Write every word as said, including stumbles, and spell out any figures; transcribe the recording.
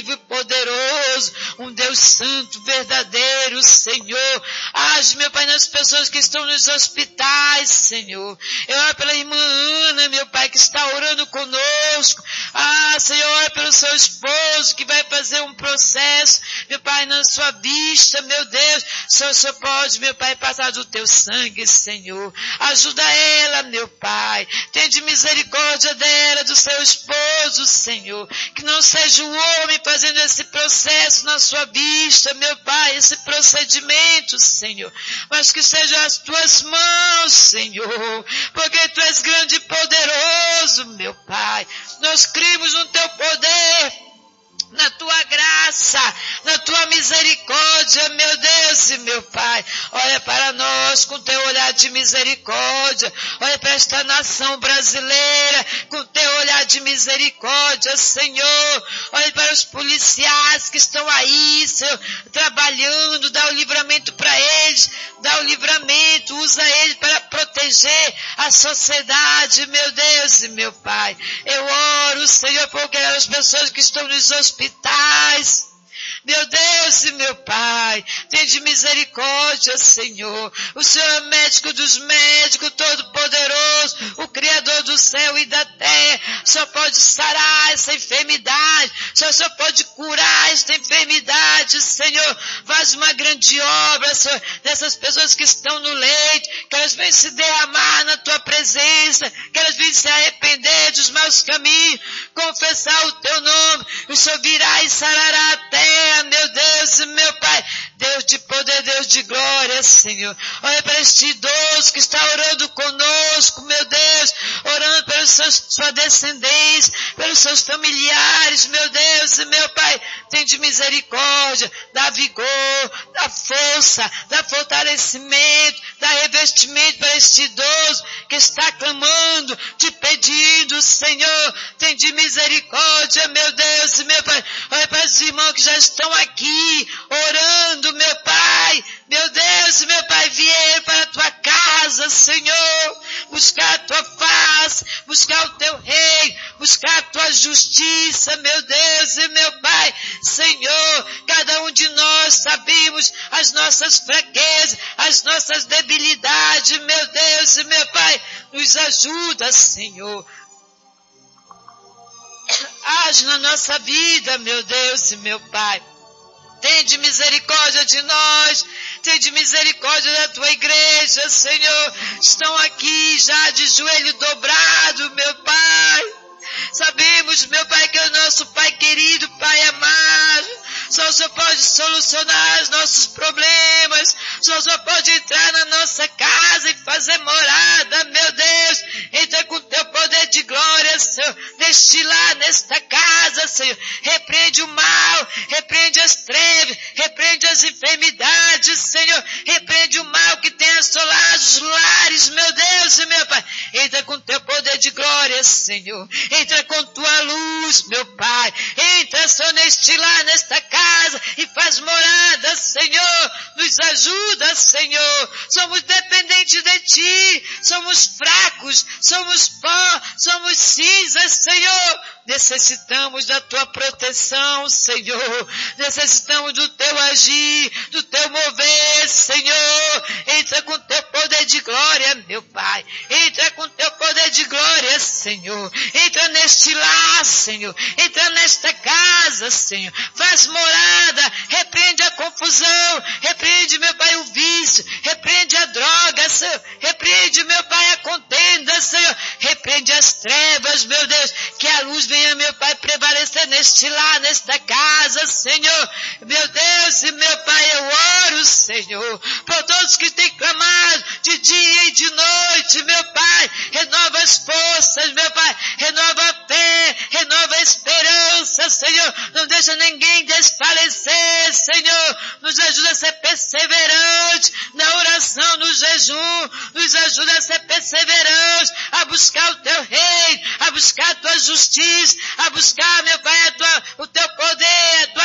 vivo e poderoso, um Deus santo, verdadeiro, Senhor. Age, meu Pai, nas pessoas que estão nos hospitais, Senhor. Eu oro pela irmã Ana, meu Pai, que está orando conosco. Ah, Senhor, oro pelo seu esposo, que vai fazer um processo, meu Pai, na sua vista, meu Deus. Senhor, o Senhor pode, meu Pai, passar do teu sangue, Senhor. Ajuda ela, meu Pai. Tende misericórdia dela, do seu esposo, Senhor. Que não seja o homem fazendo esse processo na sua vista, meu Pai, esse procedimento, Senhor. Mas que sejam as tuas mãos, Senhor. Porque tu és grande e poderoso, meu Pai. Nós cremos no teu poder, na tua graça, na tua misericórdia, meu Deus e meu Pai. Olha para nós com teu olhar de misericórdia. Olha para esta nação brasileira com teu olhar de misericórdia, Senhor. Olha para os policiais que estão aí, Senhor, trabalhando. Dá o livramento para eles. Dá o livramento. Usa eles para proteger a sociedade, meu Deus e meu Pai. Eu oro, Senhor, por aquelas pessoas que estão nos hospitais. Meu Deus e meu Pai, tende misericórdia, Senhor. O Senhor é médico dos médicos, todo-poderoso, o Criador do céu e da terra. O Senhor pode sarar essa enfermidade. O Senhor, o Senhor pode curar esta enfermidade, Senhor. Faz uma grande obra, Senhor, dessas pessoas que estão no leito, que elas venham se derramar na tua presença, que elas venham se arrepender dos maus caminhos, confessar o teu nome. O Senhor virá e sarará a terra, meu Deus e meu Pai. Deus de poder, Deus de glória, Senhor. Olha para este idoso que está orando conosco, meu Deus, orando pela sua descendência, pelos seus familiares, meu Deus e meu Pai. Tende misericórdia, dá vigor, dá força, dá fortalecimento, dá revestimento para este idoso que está clamando, te pedindo, Senhor. Tende misericórdia, meu Deus e meu Pai. Olha para os irmãos que já estão aqui orando, meu Pai. Meu Deus, meu Pai, vieram para a tua casa, Senhor, buscar a tua face, buscar o teu rei, buscar a tua justiça, meu Deus e meu Pai. Senhor, cada um de nós sabemos as nossas fraquezas, as nossas debilidades, meu Deus e meu Pai. Nos ajuda, Senhor. Age na nossa vida, meu Deus e meu Pai. Tende misericórdia de nós, tende misericórdia da tua igreja, Senhor. Estão aqui já de joelho dobrado, meu Pai. Sabemos, meu Pai, que é o nosso Pai querido, Pai amado. Só o Senhor pode solucionar os nossos problemas. Só o Senhor pode entrar na nossa casa e fazer morada, meu Deus. Entra com teu poder de glória, Senhor. Destilar nesta casa, Senhor. Repreende o mal, repreende as trevas, repreende as enfermidades, Senhor. Repreende o mal que tem assolado os lares, meu Deus e meu Pai. Entra com teu poder de glória, Senhor. Entra com tua luz, meu Pai. Entra, Senhor, neste lar, nesta casa e faz morada, Senhor. Nos ajuda, Senhor. Somos dependentes de Ti. Somos fracos. Somos pó. Somos cinzas, Senhor. Necessitamos da tua proteção, Senhor. Necessitamos do teu agir, do teu mover, Senhor. Entra com teu poder de glória, meu Pai. Entra com teu poder de glória, Senhor. Entra neste lar, Senhor. Entra nesta casa, Senhor. Faz morada. Repreende a confusão. Repreende, meu Pai, o vício. Repreende a droga, Senhor. Repreende, meu Pai, a contenda, Senhor. Repreende as trevas, meu Deus. Que a luz venha, meu Pai, prevalecer neste lar, nesta casa, Senhor. Meu Deus e meu Pai, eu oro, Senhor, por todos que têm clamado de dia e de noite, meu Pai. Renova as forças, meu Pai. Renova a fé, renova a esperança, Senhor. Não deixa ninguém desfalecer, Senhor. Nos ajuda a ser perseverante na oração, no jejum. Nos ajuda a ser perseverante, a buscar o teu reino, a buscar a tua justiça, a buscar, meu Pai, a tua